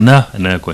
না না কয়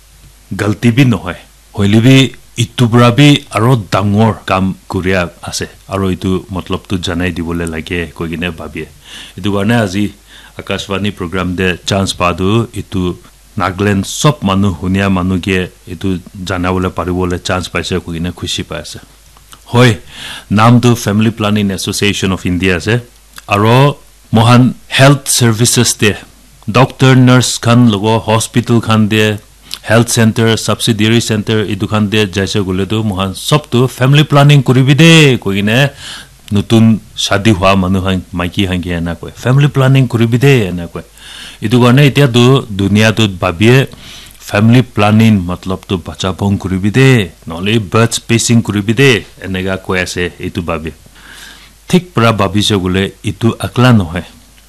গলতি বি নহয় হইলিবি ইতুবৰা বি আৰু ডাঙৰ কাম কৰিয়া আছে আৰু ইটো মতলবটো জানাই দিবলে লাগে কইগিনে ভাবিয়ে ইটো কাৰণে আজি আকাশবাণী প্ৰগ্ৰাম দে চান্স পাদু ইটো নাগলেণ্ড সব মানুহ হুনিয়া মানুহকে ইটো জানাবলে পাৰিবলে চান্স পাইছে কইগিনে খুশি পাইছে হয় নামটো family planning association of India আছে আৰু মহান health services De doctor nurse Khan logo hospital Khan De health center subsidiary center edukan de jaise gole do mohan sob to family planning koribi de koine nutun shadi hua manu han maiki hange na koi family planning koribi de na koi edu garne etia do dunia to babie family planning matlab to bacha bong koribi de nole birth spacing koribi de enega koi ase etu babie thik pra babise gole etu akla nohoy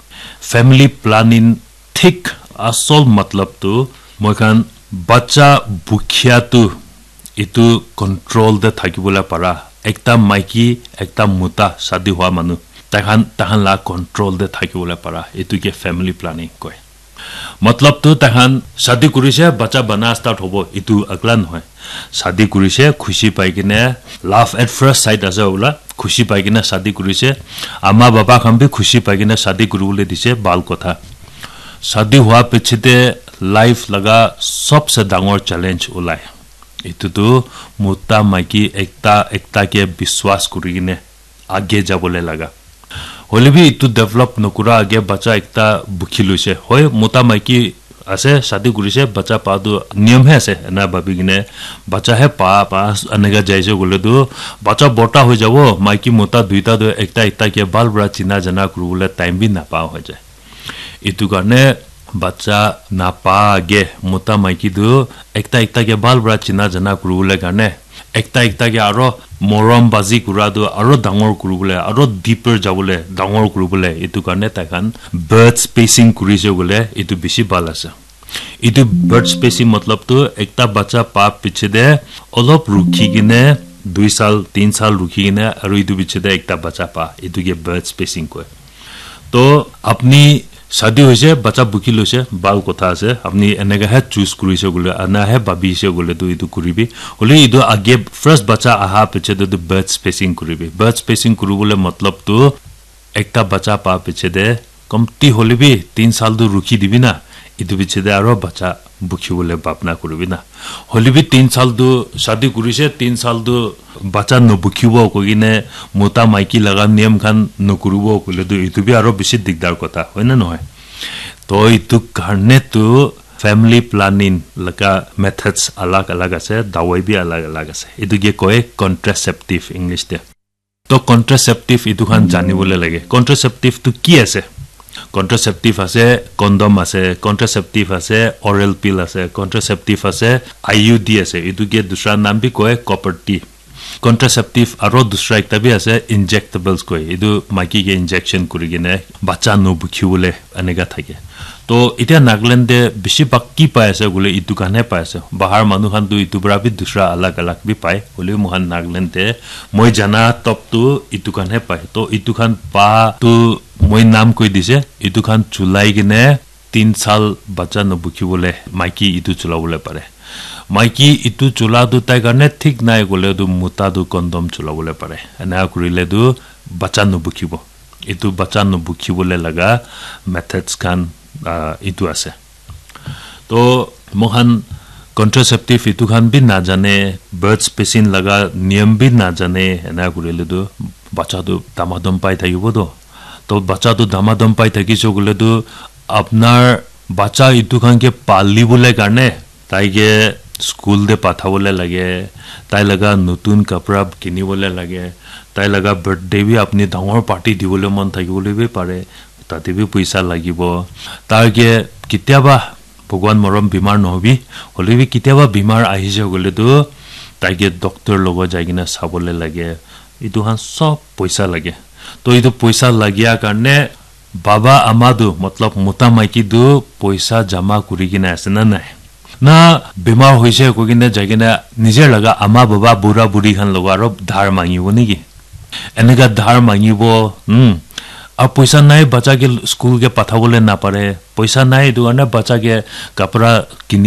family planning thik asol matlab to moikan bacha bukhiya tu itu control de thakibola para ekta maiki ekta muta shadi hua manu tahan la control de thakibola para itu ke family planning koy matlab tu tahan shadi kurise bacha bana start hobo itu aglan hoy shadi kurise khushi paigine laugh at first sight asa ola khushi paigine shadi kurise ama baba khambi khushi paigine shadi kurule dise bal kotha shadi hua pichite life लगा सबसे डांगर challenge उलाय इतु तो मुता Mikey एकता के विश्वास करिने आगे जाबले लगा होले भी इतु डेवलप नकुरा आगे बच्चा एकता बुखी लुसे होय मुता माइकी আছে शादी কৰিছে बच्चा पादु नियम है আছে না ভাবিগিনে बच्चा है पास अनेगा जाइसे গলে তো बच्चा বটা হৈ যাব মাইকি মুতা দুইটা एकता के बाल बड़ा चिना जना करबले टाइम भी ना पा हो जाए इतु কাৰণে बच्चा ना पागे मुता माइकी दु एकता के बाल बड़ा चिना जना करबले गाने एकता के आरो मरम बाजी कुरा दु आरो डांगर करबले आरो डीपर जाबले डांगर करबले इतु गाने ताखान बर्थ स्पेसिंग करिसे गले इतु बेसी बाल আছে इतु बर्थ स्पेसिंग मतलब तो एकता बच्चा पाप पिछे दे অলপ रुखी किने 2 साल 3 साल रुखी किने आरो इतु पिछे दे एकता बच्चा पा इतु के बर्थ स्पेसिंग को तो अपनी शादी होइसे बच्चा बुकी लसे बाल कथा আছে আপনি এনেকা হে চুজ কৰিছে গলে আনা হে ভাবিছে গলে তো ইটো কৰিবি হলে ইটো আগে ফার্স্ট बच्चा আহা পিছে তো বার্থ স্পেসিং কৰিবি বার্থ স্পেসিং কৰিবলে मतलब তো একটা बच्चा পা পিছে দে কমতি হলে বি 3 সাল দু রুখি দিবি না ইটো পিছে দে আরো बच्चा বুকি বলে ভাবনা কৰিবি না হলে বি 3 সাল দু शादी কৰিছে 3 সাল দু बच्चा ন বুকিব কইনে মোটা মাইকি লাগা নিয়ম খান ন কৰিব কইলে তো ইটো বি আরো বেছি দিগদার কথা হয় না নহয় तो इतु करने तो फैमिली प्लानिंग लगा मेथड्स अलग আছে दवाई भी अलग আছে इतु के कय कॉन्ट्रासेप्टिव इंग्लिश दे तो कॉन्ट्रासेप्टिव इतु खान जानिबले লাগে कॉन्ट्रासेप्टिव तो की আছে कॉन्ट्रासेप्टिव আছে কন্ডম আছে कॉन्ट्रासेप्टिव আছে ओरल पिल আছে कॉन्ट्रासेप्टिव আছে आईयूडी আছে इतु के दूसरा नाम भी कय कॉपर्टी कॉन्ट्रासेप्टिव आरो दूसरा एकटा भी আছে इंजेक्टेबल्स कय इदु माइकी के इंजेक्शन करिगिने बच्चा नो बुखिबले अनेगा থাকে तो इटा नागालैंड दे बेसी बाकी पाए আছে गुले इतु काने पाए আছে बाहर मानु खान दु इतु बरा भी दूसरा अलग भी पाए होले मोहन नागालैंड दे মই জানা টপ तो इतु काने पाए तो इतु खान पा तो মই नाम কই দিছে इतु खान चुलाई किने 3 साल बच्चा न बुखिबले माइकी इतु चलाबले पारे माइकी इतु चुला दु ताई करने ठीक नाय गले दु मुता दु कन्डम चलाबले पारे एना करिले दु बच्चा न बुखिबो इतु बच्चा न बुखिबले लगा मेथड्स खान इतु আছে तो मोहन कॉन्ट्रासेप्टिव इतु खान भी ना जाने बर्थ स्पेसिंग लगा नियम भी ना जाने एना करिले दु बच्चा दु दामादम पाई থাকিবो तो बच्चा दु दामादम पाई থাকিছো গলে दु আপনার बच्चा इतु खान के पालिबले কাৰণে তাইকে स्कूल दे पाठाबले লাগে তাই লগা নতুন কাপড়া কিনিবলে লাগে তাই লগা बर्थडे भी अपनी ডাঙৰ পার্টি দিবলে মন থাকিবলে भी পারে তাতে भी पैसा লাগিব তারকে কিতিয়াবা ভগৱান মৰম বিমাৰ নহবি হলে भी কিতিয়াবা বিমাৰ আহিছে গলে তো তাইকে ডক্টৰ লগ যাইকিনা সাবলে লাগে ইটো হান সব पैसा লাগে তো ইটো पैसा লাগিয়া কাৰণে बाबा আমাদু मतलब মোটা মাইকি দু पैसा जमा কৰিকিনা আছে না নাই ना बीमार होइसे कोगिने जागिना निजे लगा आमा बाबा बुरा बुरी खान लगा रो धार मांगिबो नेकी एनेगा धार मांगिबो अब पैसा नहीं बच्चा के स्कूल के पठाबले ना पारे पैसा नहीं दुआने बच्चा के कपड़ा किनी